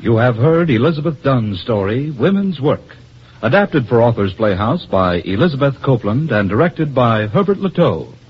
You have heard Elizabeth Dunn's story, Women's Work, adapted for Authors Playhouse by Elizabeth Copeland and directed by Herbert Latoe.